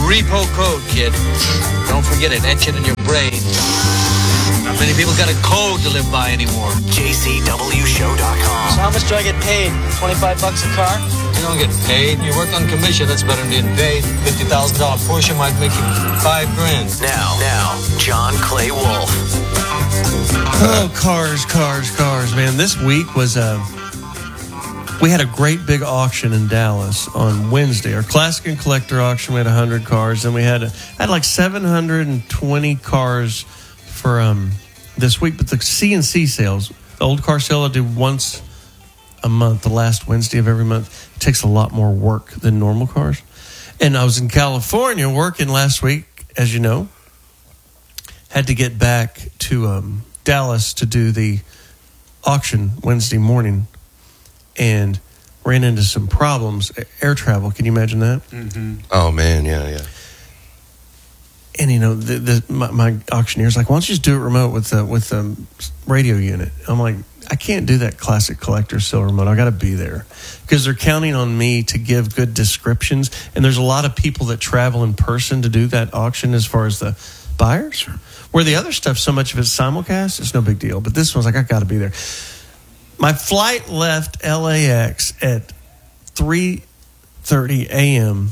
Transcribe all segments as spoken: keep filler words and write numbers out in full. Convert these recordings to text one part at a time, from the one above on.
repo code, kid. Don't forget it. Etch it in your brain. Not many people got a code to live by anymore. J C W show dot com. So how much do I get paid? twenty-five bucks a car? You don't get paid. You work on commission. That's better than getting paid. fifty thousand dollars Porsche might make you five grand. Now, now, John Clay Wolf. Oh, cars, cars, cars, man. This week was uh, we had a great big auction in Dallas on Wednesday. Our Classic and Collector auction, we had one hundred cars. And we had, a, had like seven hundred twenty cars for um, this week. But the C N C sales, the old car sale I do once a month, the last Wednesday of every month, it takes a lot more work than normal cars. And I was in California working last week, as you know. Had to get back to um, Dallas to do the auction Wednesday morning and ran into some problems. Air travel, can you imagine that? Mm-hmm. Oh, man, yeah, yeah. And, you know, the, the, my, my auctioneer's like, why don't you just do it remote with the, with the radio unit? I'm like, I can't do that Classic Collector still remote. I got to be there because they're counting on me to give good descriptions. And there's a lot of people that travel in person to do that auction as far as the buyers. Sure. Where the other stuff, so much of it's simulcast, it's no big deal. But this one's like, I got to be there. My flight left L A X at three thirty a.m.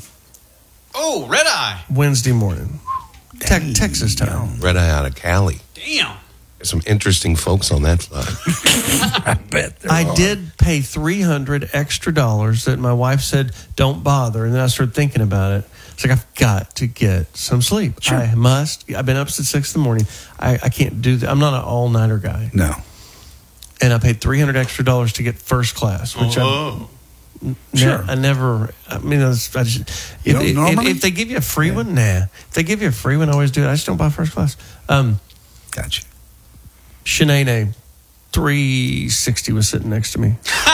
Oh, red eye. Wednesday morning. Te- Texas time. Red eye out of Cali. Damn. There's some interesting folks on that flight. I bet there I are. did pay three hundred extra dollars that my wife said, don't bother. And then I started thinking about it. It's like, I've got to get some sleep. Sure. I must. I've been up since six in the morning. I, I can't do that. I'm not an all-nighter guy. No. And I paid three hundred extra dollars to get first class, which oh. I sure. ne- I never, I mean, I just, if, you don't if, normally? if they give you a free yeah. one, nah. If they give you a free one, I always do it. I just don't buy first class. Um, gotcha. Shanae, three sixty was sitting next to me.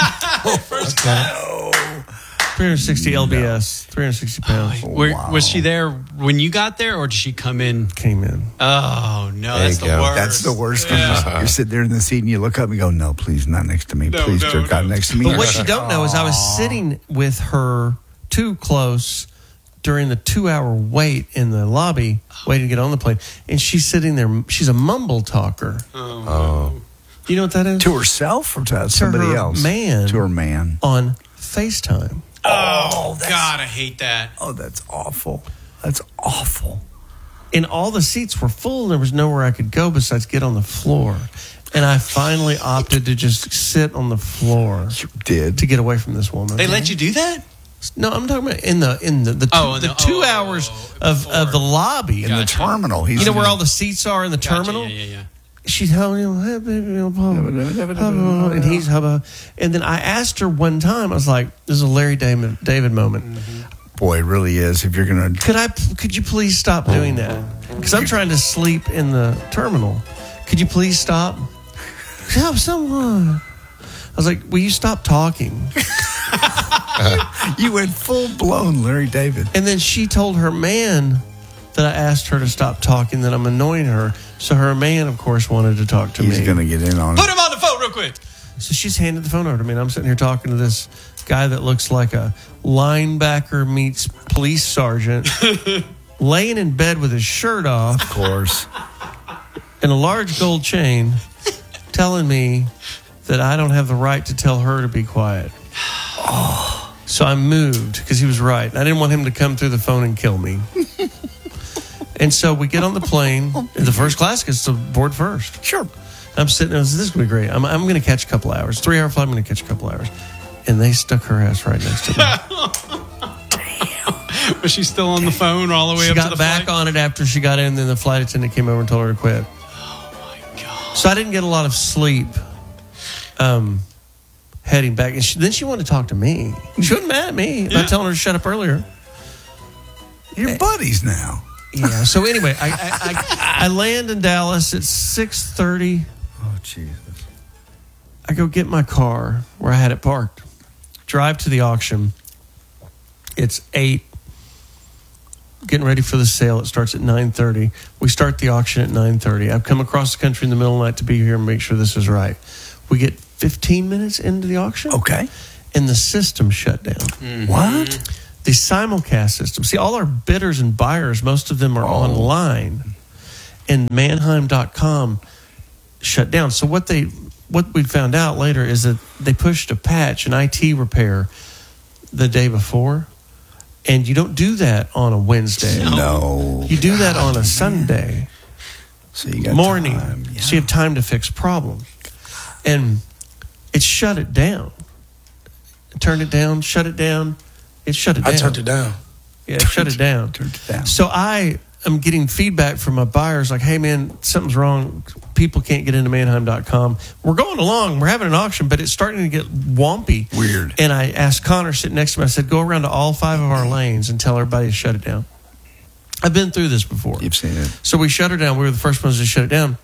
First class. three hundred sixty L B S, three hundred sixty pounds. Oh, were, wow. Was she there when you got there, or did she come in? Came in. Oh, no, there that's the go. worst. That's the worst. Yeah. You're sitting there in the seat and you look up and go, no, please, not next to me. No, please, no, dear no. God, next to me. But what you don't know is I was sitting with her too close during the two-hour wait in the lobby, waiting to get on the plane. And she's sitting there. She's a mumble talker. Oh. Oh. You know what that is? To herself or to, to somebody her else? man. To her man. On FaceTime. Oh, God, I hate that. Oh, that's awful. That's awful. And all the seats were full. There was nowhere I could go besides get on the floor. And I finally opted to just sit on the floor. You did? To get away from this woman. They let you do that? No, I'm talking about in the in the the two, oh, the the, two oh, hours oh, of, of the lobby. In gotcha. the terminal. He's you know where all the seats are in the gotcha, terminal? Yeah, yeah, yeah. She's telling him, hey, baby, and he's hubba. And then I asked her one time, I was like, this is a Larry David, David moment. Mm-hmm. Boy, it really is. If you're going to. Could I? Could you please stop doing that? Because I'm trying to sleep in the terminal. Could you please stop? Help someone. I was like, will you stop talking? You went full blown Larry David. And then she told her man that I asked her to stop talking, that I'm annoying her. So her man, of course, wanted to talk to He's me. He's going to get in on it. Put him on the phone real quick. So she's handed the phone over to me, and I'm sitting here talking to this guy that looks like a linebacker meets police sergeant, laying in bed with his shirt off. Of course. And a large gold chain, telling me that I don't have the right to tell her to be quiet. Oh. So I moved because he was right. I didn't want him to come through the phone and kill me. And so we get on the plane. The first class gets to board first. Sure. I'm sitting there. This is going to be great. I'm, I'm going to catch a couple hours. Three-hour flight, I'm going to catch a couple hours. And they stuck her ass right next to me. Damn. Was she still on the phone all the way she up to the got back flight? on it after she got in. And then the flight attendant came over and told her to quit. Oh, my God. So I didn't get a lot of sleep um, heading back. And she, then she wanted to talk to me. She wasn't mad at me about yeah. telling her to shut up earlier. You're buddies now. Yeah. So anyway, I, I, I, I land in Dallas at six thirty. Oh, Jesus. I go get my car where I had it parked. Drive to the auction. It's eight. Getting ready for the sale. It starts at nine thirty. We start the auction at nine thirty. I've come across the country in the middle of the night to be here and make sure this is right. We get fifteen minutes into the auction. Okay. And the system shut down. Mm-hmm. What? the simulcast system. See, all our bidders and buyers, most of them are Oh. online, and Manheim dot com shut down. So what they what we found out later is that they pushed a patch, an I T repair, the day before, and you don't do that on a Wednesday. No. You do that on a Sunday So you got morning, time. Yeah. so you have time to fix problems. And it shut it down. Turn it down, shut it down. It shut it down. I turned it down. Yeah, it shut it down. Turned it down. So I am getting feedback from my buyers like, hey, man, something's wrong. People can't get into Manheim dot com. We're going along. We're having an auction, but it's starting to get wompy. Weird. And I asked Connor sitting next to me, I said, go around to all five of our lanes and tell everybody to shut it down. I've been through this before. You've seen it. So we shut her down. We were the first ones to shut it down.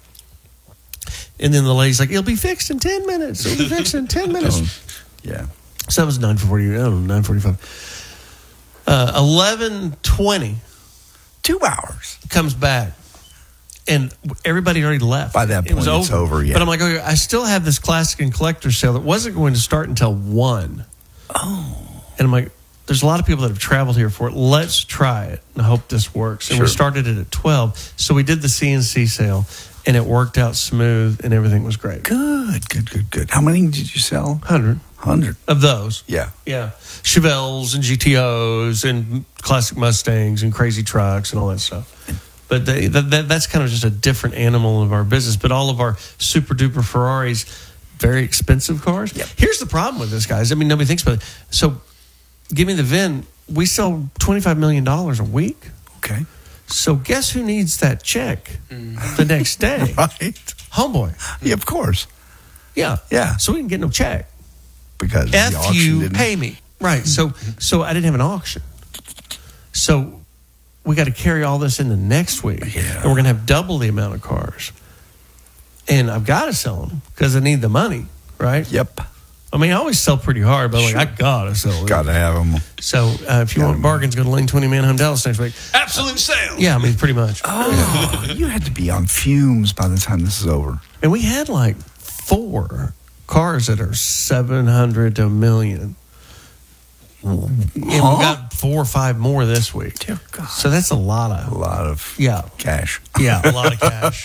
And then the lady's like, it'll be fixed in ten minutes. It'll be fixed in ten minutes. Yeah. So that was nine forty, I don't know, nine forty-five. Uh, eleven twenty Two hours. comes back. And everybody already left. By that It was point, it's over, yeah. But I'm like, okay, I still have this classic and collector sale that wasn't going to start until one. Oh. And I'm like, there's a lot of people that have traveled here for it. Let's try it and hope this works. And Sure. we started it at twelve. So we did the C N C sale, and it worked out smooth, and everything was great. Good, good, good, good. How many did you sell? one hundred Hundred. of those. Yeah. Yeah. Chevelles and G T Os and classic Mustangs and crazy trucks and all that stuff. But they, that, that, that's kind of just a different animal of our business. But all of our super duper Ferraris, very expensive cars. Yep. Here's the problem with this, guys. I mean, nobody thinks about it. So give me the V I N. We sell twenty-five million dollars a week. Okay. So guess who needs that check the next day? Right. Homeboy. Yeah, of course. Yeah. Yeah. So we can get no check. Because the F auction you, didn't. pay me. Right. So so I didn't have an auction. So we got to carry all this into next week. Yeah. And we're going to have double the amount of cars. And I've got to sell them because I need the money, right? Yep. I mean, I always sell pretty hard, but I'm Sure. like, I got to sell it. Got to have them. So uh, if you Got want 'em. bargains, go to Lane twenty Manheim Dallas next week. Absolute sale. Yeah, I mean, pretty much. Oh, you had to be on fumes by the time this is over. And we had like four cars that are seven hundred to a million. And we got four or five more this week. Dear God. So that's a lot A of, lot of yeah, cash. yeah, a lot of cash.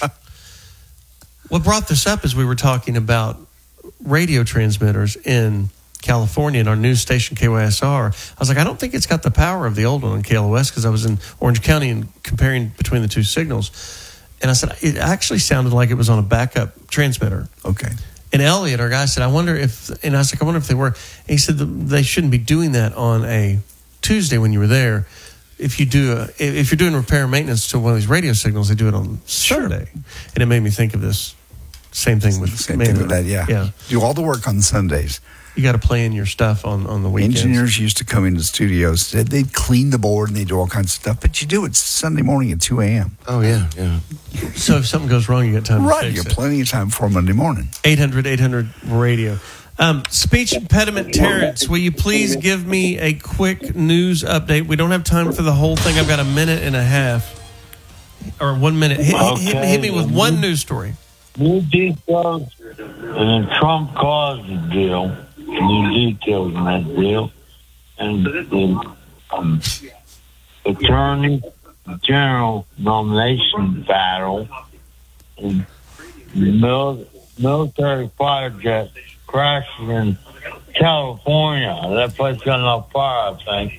What brought this up is we were talking about radio transmitters in California and our news station K Y S R. I was like, I don't think it's got the power of the old one on K L O S because I was in Orange County and comparing between the two signals. And I said, it actually sounded like it was on a backup transmitter. Okay. And Elliot, our guy, said, I wonder if, and I was like, I wonder if they were. And he said that they shouldn't be doing that on a Tuesday when you were there. If you do, a, if you're doing repair and maintenance to one of these radio signals, they do it on Sunday. And it made me think of this same thing with Same thing with that, yeah. Yeah. Do all the work on Sundays. You got to play in your stuff on, on the weekends. Engineers used to come into studios. They'd they'd clean the board and they do all kinds of stuff. But you do it Sunday morning at two a.m. Oh, yeah, yeah. So if something goes wrong, you got time Right. to You fix have it. plenty of time for Monday morning. eight hundred eight hundred radio. Um, speech impediment Terrence, will you please give me a quick news update? We don't have time for the whole thing. I've got a minute and a half. Or one minute. Hit, hit, hit, hit me with one news story. New details in the Trump caused deal. New details in that deal. And the um, Attorney General nomination battle. And mil- military fighter jet crashed in California. That place got enough fire, I think.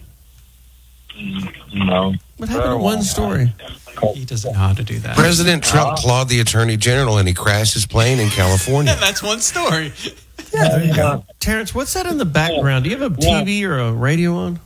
You know. What happened to one story? He doesn't know how to do that. President Trump clawed the attorney general and he crashed his plane in California. That's one story. Yeah, there you go. Terrence, what's that in the background? Do you have a T V or a radio on?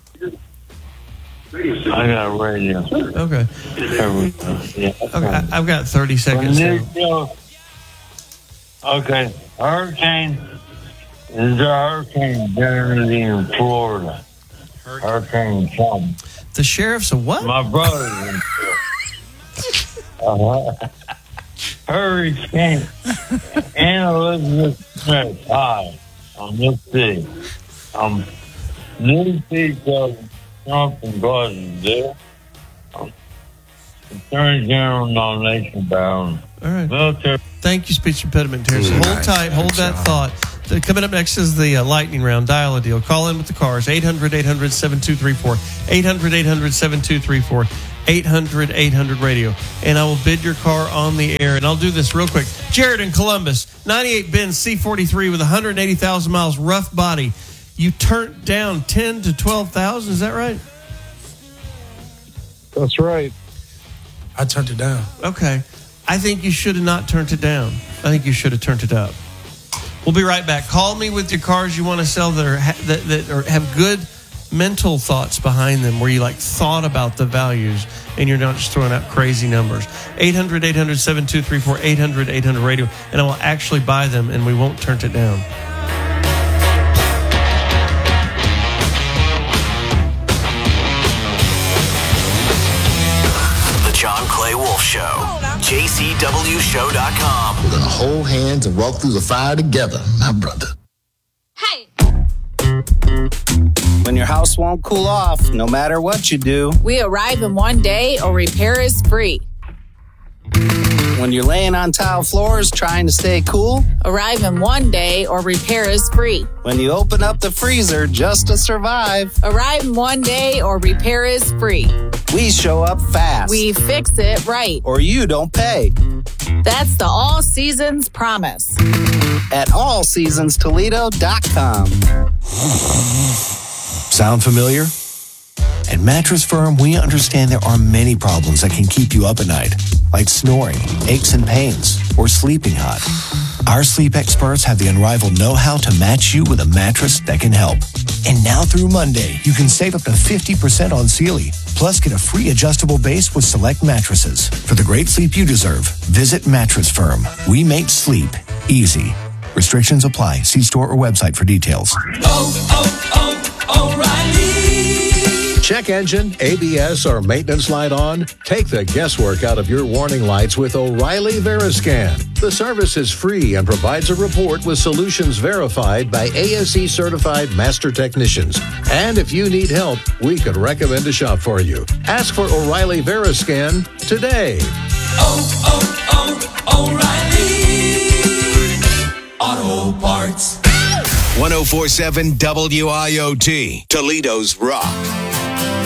I got a radio. Okay. Yeah. Okay, I, I've got thirty seconds New now. deal. Okay, hurricane. There's a hurricane generally in Florida. Hurricane something. The sheriff's a what? My brother's in Florida. Uh-huh. Hurricane. Anna Elizabeth Smith. Hi. Um, let's see. Um, new details Trump and Gordon deal. Um, Attorney General nomination battle. All right. Military. Thank you, speech impediment Terrence. Hold tight. Hold that thought. Uh, coming up next is the uh, lightning round. Dial a deal. Call in with the cars. eight hundred, eight hundred, seven two three four. eight hundred, eight hundred, seven two three four. eight hundred, eight hundred radio. And I will bid your car on the air. And I'll do this real quick. Jared in Columbus, ninety-eight Benz C forty-three with one hundred eighty thousand miles, rough body. You turned down ten to twelve thousand. Is that right? That's right. I turned it down. Okay. I think you should have not turned it down. I think you should have turned it up. We'll be right back. Call me with your cars you want to sell that are that, that are, have good mental thoughts behind them, where you like thought about the values and you're not just throwing out crazy numbers. eight hundred, eight hundred, seven two three four, eight hundred, eight hundred radio, and I will actually buy them and we won't turn it down. The John Clay Wolf Show. J C W show dot com. We're going to hold hands and walk through the fire together, my brother. Hey! When your house won't cool off, no matter what you do. We arrive in one day or repair is free. When you're laying on tile floors trying to stay cool. Arrive in one day or repair is free. When you open up the freezer just to survive. Arrive in one day or repair is free. We show up fast. We fix it right. Or you don't pay. That's the All Seasons promise. At all seasons toledo dot com. Sound familiar? At Mattress Firm, we understand there are many problems that can keep you up at night, like snoring, aches and pains, or sleeping hot. Our sleep experts have the unrivaled know-how to match you with a mattress that can help. And now through Monday, you can save up to fifty percent on Sealy. Plus, get a free adjustable base with select mattresses. For the great sleep you deserve, visit Mattress Firm. We make sleep easy. Restrictions apply. See store or website for details. Oh, oh, oh, O'Reilly. Check engine, A B S, or maintenance light on? Take the guesswork out of your warning lights with O'Reilly Veriscan. The service is free and provides a report with solutions verified by A S E certified master technicians. And if you need help, we could recommend a shop for you. Ask for O'Reilly Veriscan today. Oh, oh, oh, O'Reilly Auto Parts. one oh four point seven W I O T, Toledo's Rock.